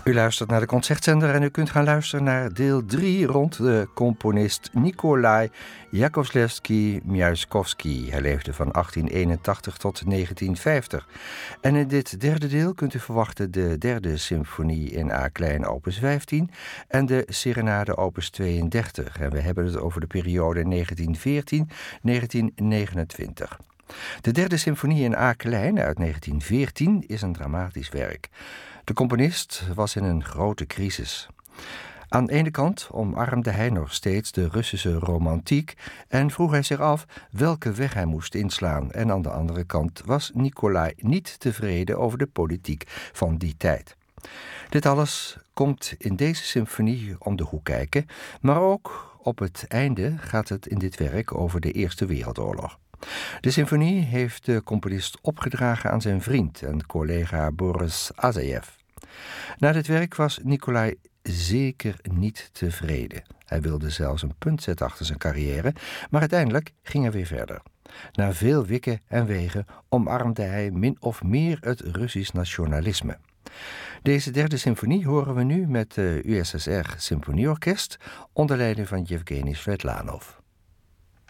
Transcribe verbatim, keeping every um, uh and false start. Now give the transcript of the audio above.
U luistert naar de Concertzender en u kunt gaan luisteren naar deel drie rond de componist Nikolai Jakoslewski-Miaskowski. Hij leefde van achttien eenentachtig tot negentien vijftig. En in dit derde deel kunt u verwachten de derde symfonie in A klein opus vijftien en de serenade opus tweeëndertig. En we hebben het over de periode negentien veertien tot negentien negenentwintig. De derde symfonie in A klein uit negentien veertien is een dramatisch werk. De componist was in een grote crisis. Aan de ene kant omarmde hij nog steeds de Russische romantiek en vroeg hij zich af welke weg hij moest inslaan. En aan de andere kant was Nikolai niet tevreden over de politiek van die tijd. Dit alles komt in deze symfonie om de hoek kijken, maar ook op het einde gaat het in dit werk over de Eerste Wereldoorlog. De symfonie heeft de componist opgedragen aan zijn vriend en collega Boris Azayev. Na dit werk was Nikolai zeker niet tevreden. Hij wilde zelfs een punt zetten achter zijn carrière, maar uiteindelijk ging hij weer verder. Na veel wikken en wegen omarmde hij min of meer het Russisch nationalisme. Deze derde symfonie horen we nu met de U S S R Symfonieorkest onder leiding van Yevgeny Svetlanov.